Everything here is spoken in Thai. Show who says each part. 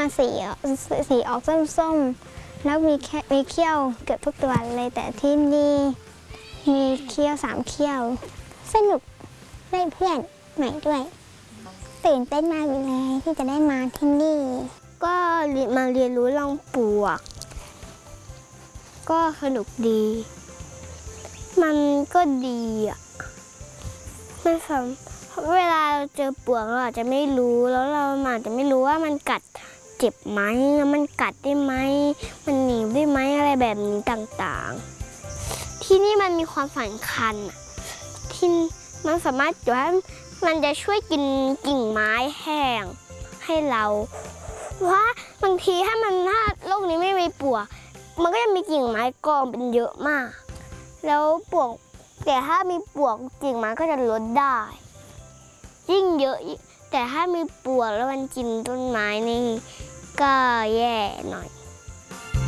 Speaker 1: สีออกส้มๆแล้วมีเขี้ยวเกือบทุกตัวเลยแต่ที่นี่มีเขี้ยว3 เขี้ยวสนุกได้เพื่อนใหม่ด้วยตื่นเต้นมากเลยที่จะได้มาที่นี่ก็มาเรียนรู้ลองปลวกก็สนุกดีมันก็ดีอ่ะไม่ซ้ำเวลาเราเจอปลวกเราอาจจะไม่รู้แล้วเราอาจจะไม่รู้ว่ามันกัดเจ็บไหมมันกัดได้ไหมมันหนีบได้ไหมอะไรแบบนี้ต่างๆที่นี่มันมีความสำคัญที่มันสามารถอยู่ให้มันจะช่วยกินกิ่งไม้แห้งให้เราว่าบางทีถ้าโลกนี้ไม่มีปลวกมันก็จะมีกิ่งไม้กองเป็นเยอะมากแล้วปลวกแต่ถ้ามีปลวกกิ่งไม้ก็จะลดได้ยิ่งเยอะแต่ถ้ามีปลวกแล้วมันกินต้นไม้นี่ก็แย่หน่อย